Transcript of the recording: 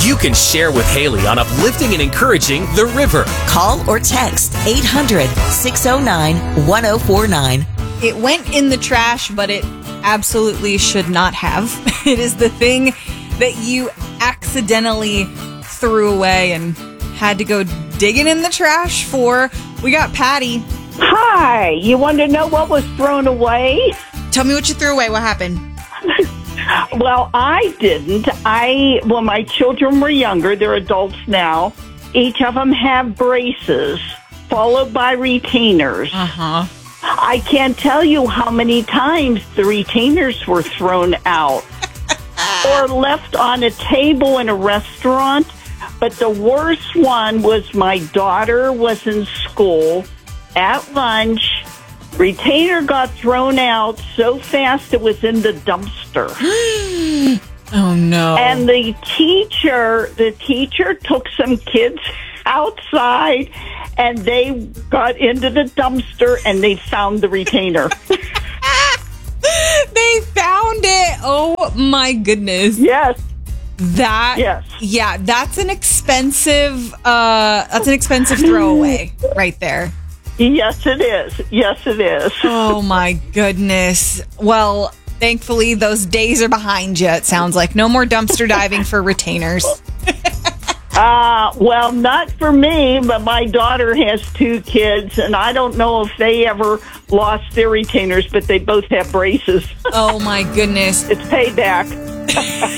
You can share with Haley on uplifting and encouraging the river. Call or text 800-609-1049. It went in the trash, but it absolutely should not have. It is the thing that you accidentally threw away and had to go digging in the trash for. We got Patty. Hi, you want to know what was thrown away? Tell me what you threw away. What happened? Well, I didn't. When my children were younger, they're adults now, each of them have braces, followed by retainers. Uh-huh. I can't tell you how many times the retainers were thrown out or left on a table in a restaurant. But the worst one was my daughter was in school at lunch. Retainer got thrown out so fast it was in the dumpster. Oh, no. And the teacher took some kids outside and they got into the dumpster and they found the retainer. They found it. Oh, my goodness. Yes. Yes. Yeah, that's an expensive throwaway right there. Yes, it is. Yes, it is. Oh, my goodness. Well, thankfully, those days are behind you, it sounds like. No more dumpster diving for retainers. Well, not for me, but my daughter has 2 kids, and I don't know if they ever lost their retainers, but they both have braces. Oh, my goodness. It's payback.